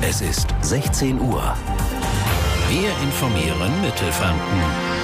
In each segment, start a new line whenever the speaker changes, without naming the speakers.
Es ist 16 Uhr. Wir informieren Mittelfranken.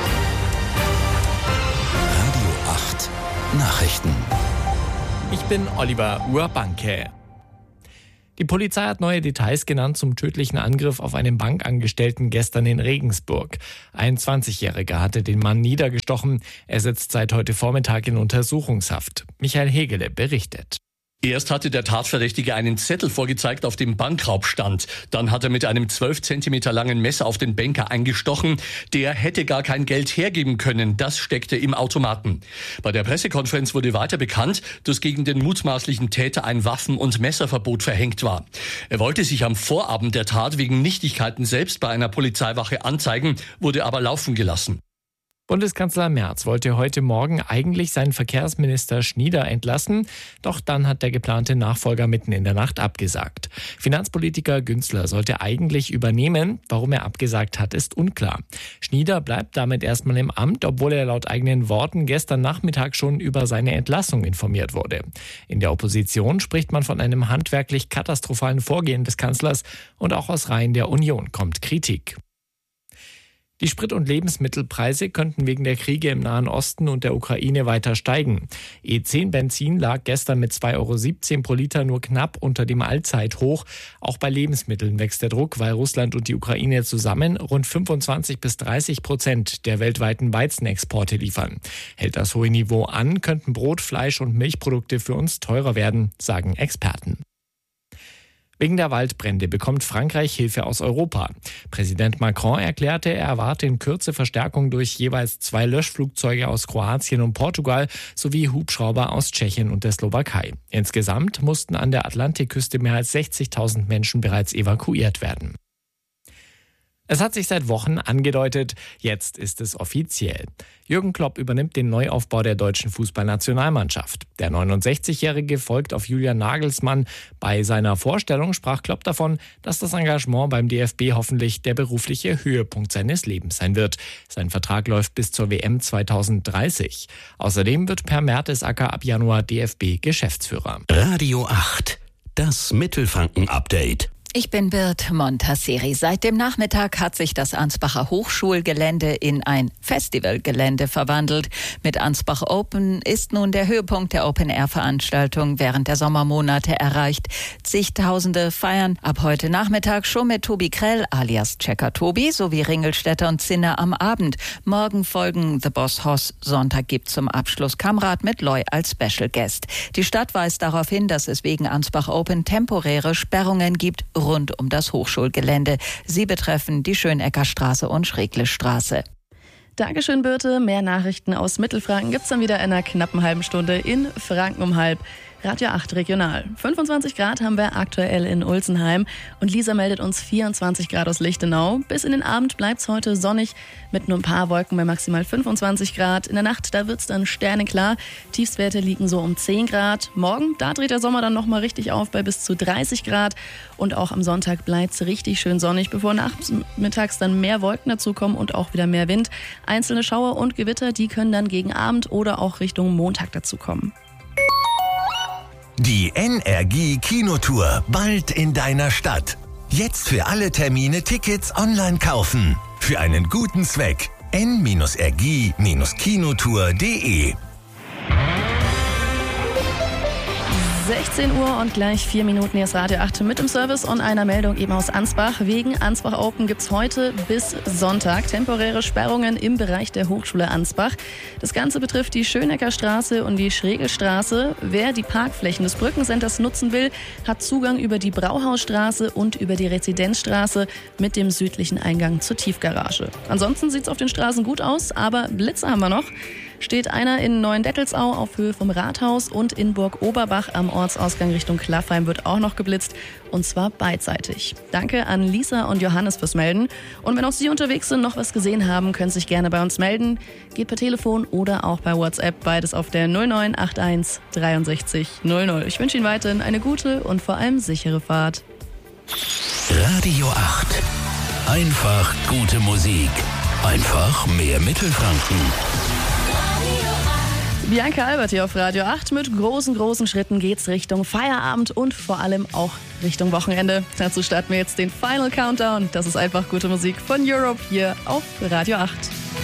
Radio 8 Nachrichten.
Ich bin Oliver Urbanke. Die Polizei hat neue Details genannt zum tödlichen Angriff auf einen Bankangestellten gestern in Regensburg. Ein 20-Jähriger hatte den Mann niedergestochen. Er sitzt seit heute Vormittag in Untersuchungshaft. Michael Hegele berichtet.
Erst hatte der Tatverdächtige einen Zettel vorgezeigt, auf dem Bankraub stand. Dann hat er mit einem 12 Zentimeter langen Messer auf den Banker eingestochen. Der hätte gar kein Geld hergeben können. Das steckte im Automaten. Bei der Pressekonferenz wurde weiter bekannt, dass gegen den mutmaßlichen Täter ein Waffen- und Messerverbot verhängt war. Er wollte sich am Vorabend der Tat wegen Nichtigkeiten selbst bei einer Polizeiwache anzeigen, wurde aber laufen gelassen.
Bundeskanzler Merz wollte heute Morgen eigentlich seinen Verkehrsminister Schnieder entlassen, doch dann hat der geplante Nachfolger mitten in der Nacht abgesagt. Finanzpolitiker Günzler sollte eigentlich übernehmen. Warum er abgesagt hat, ist unklar. Schnieder bleibt damit erstmal im Amt, obwohl er laut eigenen Worten gestern Nachmittag schon über seine Entlassung informiert wurde. In der Opposition spricht man von einem handwerklich katastrophalen Vorgehen des Kanzlers und auch aus Reihen der Union kommt Kritik. Die Sprit- und Lebensmittelpreise könnten wegen der Kriege im Nahen Osten und der Ukraine weiter steigen. E10-Benzin lag gestern mit 2,17 € pro Liter nur knapp unter dem Allzeithoch. Auch bei Lebensmitteln wächst der Druck, weil Russland und die Ukraine zusammen rund 25-30% der weltweiten Weizenexporte liefern. Hält das hohe Niveau an, könnten Brot, Fleisch und Milchprodukte für uns teurer werden, sagen Experten. Wegen der Waldbrände bekommt Frankreich Hilfe aus Europa. Präsident Macron erklärte, er erwarte in Kürze Verstärkung durch jeweils 2 Löschflugzeuge aus Kroatien und Portugal sowie Hubschrauber aus Tschechien und der Slowakei. Insgesamt mussten an der Atlantikküste mehr als 60.000 Menschen bereits evakuiert werden. Es hat sich seit Wochen angedeutet, jetzt ist es offiziell. Jürgen Klopp übernimmt den Neuaufbau der deutschen Fußballnationalmannschaft. Der 69-Jährige folgt auf Julian Nagelsmann. Bei seiner Vorstellung sprach Klopp davon, dass das Engagement beim DFB hoffentlich der berufliche Höhepunkt seines Lebens sein wird. Sein Vertrag läuft bis zur WM 2030. Außerdem wird Per Mertesacker ab Januar DFB-Geschäftsführer.
Radio 8, das Mittelfranken-Update.
Ich bin Bird Montasseri. Seit dem Nachmittag hat sich das Ansbacher Hochschulgelände in ein Festivalgelände verwandelt. Mit Ansbach Open ist nun der Höhepunkt der Open-Air-Veranstaltung während der Sommermonate erreicht. Zigtausende feiern ab heute Nachmittag schon mit Tobi Krell alias Checker Tobi sowie Ringelstädter und Zinner am Abend. Morgen folgen The Boss Hoss. Sonntag gibt zum Abschluss Kamrat mit Loy als Special Guest. Die Stadt weist darauf hin, dass es wegen Ansbach Open temporäre Sperrungen gibt rund um das Hochschulgelände. Sie betreffen die Schönecker-Straße und Schregle-Straße.
Dankeschön, Birte. Mehr Nachrichten aus Mittelfranken gibt's dann wieder in einer knappen halben Stunde in Franken um halb. Radio 8 Regional. 25 Grad haben wir aktuell in Ulsenheim und Lisa meldet uns 24 Grad aus Lichtenau. Bis in den Abend bleibt's heute sonnig mit nur ein paar Wolken bei maximal 25 Grad. In der Nacht, da wird's dann sternenklar. Tiefstwerte liegen so um 10 Grad. Morgen, da dreht der Sommer dann nochmal richtig auf bei bis zu 30 Grad. Und auch am Sonntag bleibt's richtig schön sonnig, bevor nachmittags dann mehr Wolken dazukommen und auch wieder mehr Wind. Einzelne Schauer und Gewitter, die können dann gegen Abend oder auch Richtung Montag dazukommen.
Die NRG Kinotour bald in deiner Stadt. Jetzt für alle Termine Tickets online kaufen. Für einen guten Zweck. n-rg-kinotour.de
16 Uhr und gleich 4 Minuten, hier ist Radio 8 mit dem Service und einer Meldung eben aus Ansbach. Wegen Ansbach Open gibt's heute bis Sonntag temporäre Sperrungen im Bereich der Hochschule Ansbach. Das Ganze betrifft die Schönecker Straße und die Schregelstraße. Wer die Parkflächen des Brückencenters nutzen will, hat Zugang über die Brauhausstraße und über die Residenzstraße mit dem südlichen Eingang zur Tiefgarage. Ansonsten sieht's auf den Straßen gut aus, aber Blitze haben wir noch. Steht einer in Neuendettelsau auf Höhe vom Rathaus und in Burg Oberbach am Ortsausgang Richtung Klaffheim wird auch noch geblitzt und zwar beidseitig. Danke an Lisa und Johannes fürs Melden und wenn auch Sie unterwegs sind, noch was gesehen haben, können Sie sich gerne bei uns melden. Geht per Telefon oder auch bei WhatsApp, beides auf der 0981 63 00. Ich wünsche Ihnen weiterhin eine gute und vor allem sichere Fahrt.
Radio 8. Einfach gute Musik. Einfach mehr Mittelfranken.
Bianca Albert hier auf Radio 8. Mit großen Schritten geht's Richtung Feierabend und vor allem auch Richtung Wochenende. Dazu starten wir jetzt den Final Countdown. Das ist einfach gute Musik von Europe hier auf Radio 8.